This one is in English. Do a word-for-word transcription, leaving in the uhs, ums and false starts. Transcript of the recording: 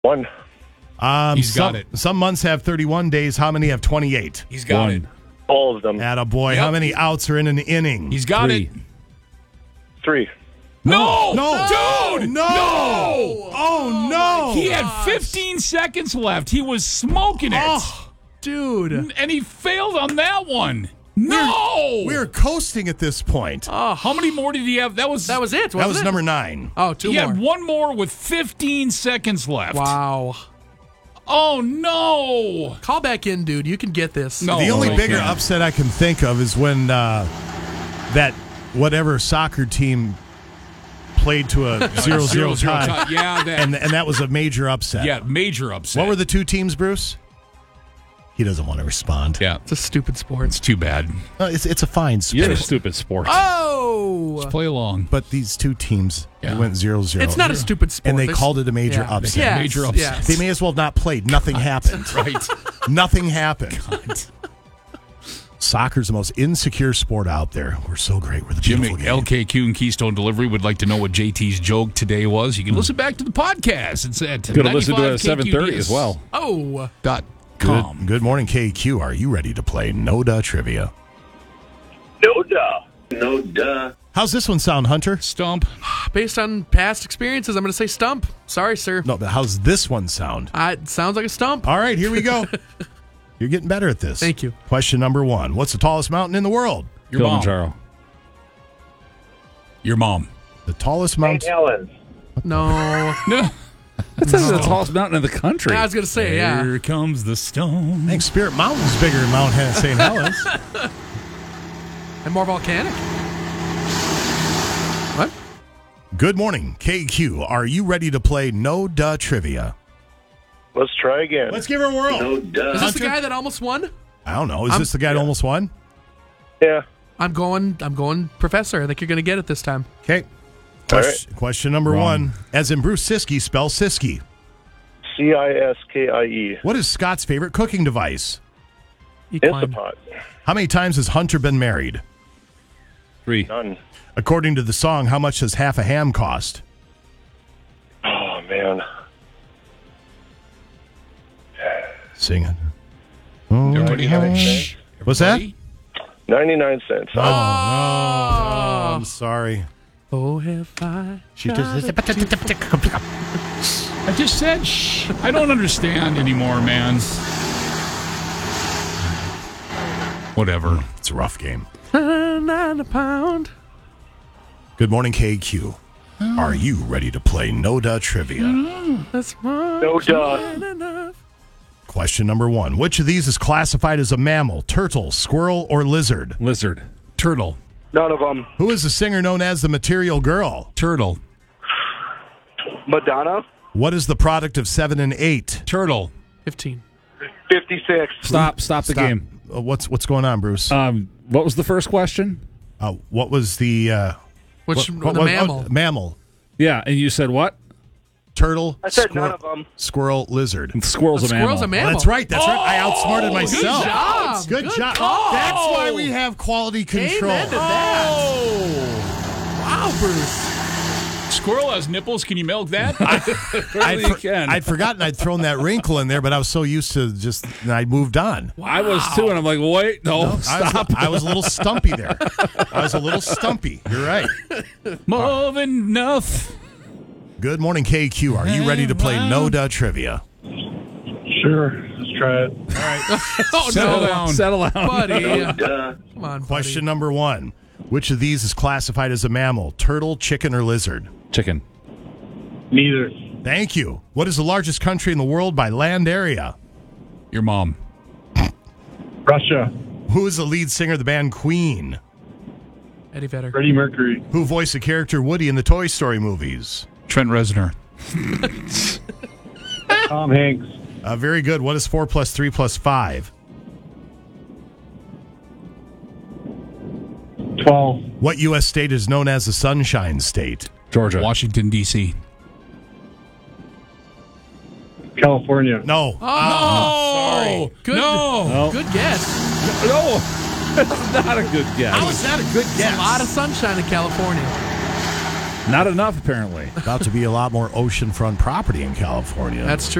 One. Um, He's got some, it. Some months have thirty-one days. How many have twenty-eight? He's got One. it. All of them. Attaboy. Yep. How many outs are in an inning? He's got Three. it. Three. No! No. Dude! No. No! Oh, no. He had fifteen seconds left. He was smoking it. Oh, Dude. And he failed on that one. No! we're coasting at this point. How many more did he have? That was That was it, wasn't that was it? number nine. Oh, two He more. had one more with fifteen seconds left. Wow. Oh, no. Call back in, dude. You can get this. No. The only I bigger can't. upset I can think of is when uh, that whatever soccer team played to a zero zero Zero-zero tie, tie. Yeah, that, and and that was a major upset. yeah, major upset. What were the two teams, Bruce? He doesn't want to respond. Yeah, It's a stupid sport. it's too bad. Uh, it's it's a fine sport. You're a stupid sport. Oh! Play along. But these two teams Yeah. went zero zero. It's not a stupid sport. And they There's- called it a major Yeah. upset. Yes, Major upset. yes. They may as well have not played. Nothing happened. Right. Nothing happened. Soccer's the most insecure sport out there. We're so great. We're the Jimmy, beautiful game. L K Q and Keystone Delivery would like to know what J T's joke today was. You can listen back to the podcast. It's at Could have listened to it at ninety-five seven thirty as well. Oh. Dot Good, com. good morning, K Q. Are you ready to play No Duh Trivia? No duh. No duh. How's this one sound, Hunter? Stump. Based on past experiences, I'm going to say stump. Sorry, sir. No, but how's this one sound? Uh, it sounds like a stump. All right, here we go. You're getting better at this. Thank you. Question number one. What's the tallest mountain in the world? Your mom. Kilimanjaro. Your mom. The tallest Saint mountain. Helens. No. No. That's the tallest mountain in the country. I was going to say, yeah. Here comes the stone. I think Spirit Mountain's bigger than Mount Saint Helens. And more volcanic. What? Good morning, K Q. Are you ready to play No Duh Trivia? Let's try again. Let's give her a whirl. No duh. Is this the Hunter? guy that almost won? I don't know. Is I'm- this the guy that almost won? Yeah. I'm going, I'm going professor. I think you're going to get it this time. Okay. All Question, question number Wrong. one. As in Bruce Siskey, spell Siskey. C I S K I E. What is Scott's favorite cooking device? Equine. Instapot. How many times has Hunter been married? Three. None. According to the song, how much does half a ham cost? Oh, man. Sing it. Everybody have it. Shh. What's that? Everybody? ninety-nine cents. Oh, no. Oh, I'm sorry. Oh, have I? She just. I just said shh. I don't understand anymore, man. Whatever. It's a rough game. Nine a pound. Good morning, K Q. Are you ready to play No Duh Trivia? That's more No duh. than enough. Question number one. Which of these is classified as a mammal? Turtle, squirrel, or lizard? Lizard. Turtle. None of them. Who is the singer known as the Material Girl? Turtle. Madonna. What is the product of seven and eight? Turtle. fifteen. fifty-six. Stop. Stop the Stop. game. Uh, what's what's going on, Bruce? Um, what was the first question? Uh, what was the uh, Which, what- the what- what- mammal. oh, mammal. Yeah, and you said what? Turtle. I said squirrel, none of them. Squirrel, lizard. Squirrel's A a mammal. squirrel's a Oh, mammal. that's right. That's right. I outsmarted Oh, myself. good job. Good, Good job. call. That's why we have quality control. Amen to that. Wow, Bruce. Squirrel has nipples. Can you milk that? I'd, you for- can. I'd forgotten I'd thrown that wrinkle in there, but I was so used to just, and I moved on. I was too, and I'm like, wait, no, I stop. was, I was a little stumpy there. I was a little stumpy. You're right. More than enough. Good morning, K Q. Are you ready to play No Duh Trivia? Sure. Let's try it. Oh, Settle no. down. Settle down. Buddy. Duh. Come on, buddy. Question number one. Which of these is classified as a mammal? Turtle, chicken, or lizard? Chicken. Neither. Thank you. What is the largest country in the world by land area? Your mom. Russia. Who is the lead singer of the band Queen? Eddie Vedder. Freddie Mercury. Who voiced the character Woody in the Toy Story movies? Trent Reznor. Tom Hanks. Uh, very good. What is four plus three plus five? twelve. What U S state is known as the Sunshine State? Georgia. Washington, D C California. No. Oh, Good. No. No. Good guess. No, that's not a good guess. How is that a good guess? A lot of sunshine in California. Not enough, apparently. About to be a lot more oceanfront property in California. That's true.